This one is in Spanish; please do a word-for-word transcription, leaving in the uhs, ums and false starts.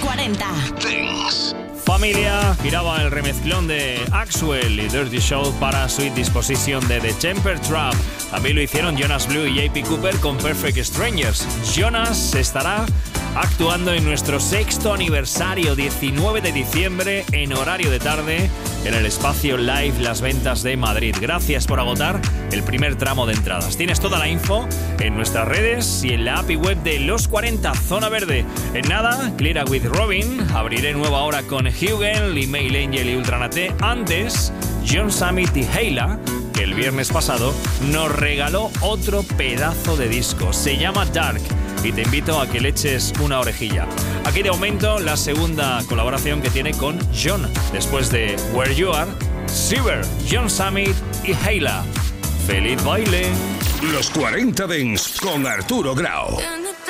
cuarenta. Dance. Familia giraba el remezclón de Axwell y Dirty South para Sweet Disposition de The Temper Trap. También lo hicieron Jonas Blue y J P Cooper con Perfect Strangers. Jonas estará actuando en nuestro sexto aniversario, diecinueve de diciembre, en horario de tarde, en el espacio Live Las Ventas de Madrid. Gracias por agotar el primer tramo de entradas. Tienes toda la info en nuestras redes y en la app y web de Los cuarenta, Zona Verde. En nada, Clear with Robin. Abriré nueva hora con Hugel, Email Angel y Ultranate. Antes, John Summit y Heila, que el viernes pasado nos regaló otro pedazo de disco. Se llama Dark. Y te invito a que le eches una orejilla. Aquí de momento la segunda colaboración que tiene con John. Después de Where You Are, Silver, John Summit y Heila. ¡Feliz baile! Los cuarenta Dance con Arturo Grau.